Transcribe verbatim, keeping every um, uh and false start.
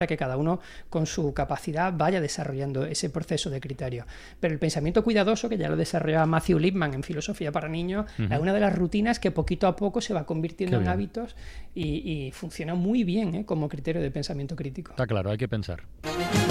que cada uno con su capacidad vaya desarrollando ese proceso de criterio. Pero el pensamiento cuidadoso, que ya lo desarrollaba Matthew Lipman en Filosofía para Niños, uh-huh. es una de las rutinas que poquito a poco se va convirtiendo en hábitos y, y funciona muy bien, ¿eh? Como criterio de pensamiento crítico. Está claro, hay que pensar.